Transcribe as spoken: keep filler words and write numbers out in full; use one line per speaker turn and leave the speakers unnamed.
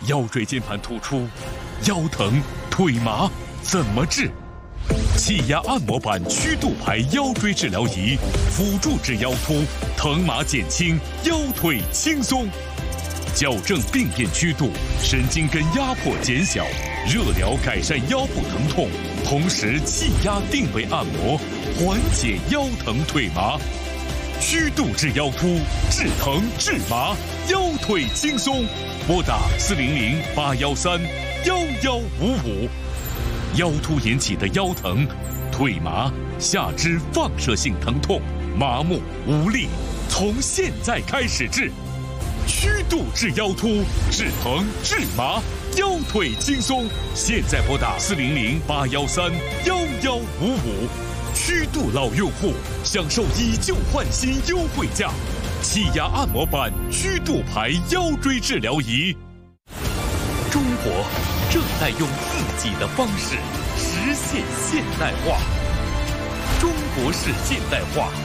腰椎间盘突出、腰疼、腿麻怎么治？气压按摩板曲度排腰椎治疗仪，辅助治腰突，疼麻减轻，腰腿轻松。矫正病变曲度，神经根压迫减小，热疗改善腰部疼痛，同时气压定位按摩，缓解腰疼腿麻。曲度治腰突，治疼治麻，腰腿轻松。拨打四零零八幺三幺幺五五。腰突引起的腰疼、腿麻、下肢放射性疼痛、麻木无力，从现在开始治。曲度治腰突，治疼治麻，腰腿轻松。现在拨打四零零八幺三幺幺五五。曲度老用户享受以旧换新优惠价，气压按摩板曲度排腰椎治疗仪。中国正在用自己的方式实现现代化，中国式现代化